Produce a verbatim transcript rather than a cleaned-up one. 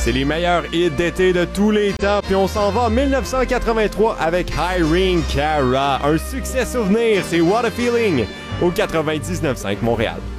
C'est les meilleurs hits d'été de tous les temps, puis on s'en va en mille neuf cent quatre-vingt-trois avec Irene Cara. Un succès souvenir, c'est What a Feeling au quatre-vingt-dix-neuf cinq Montréal.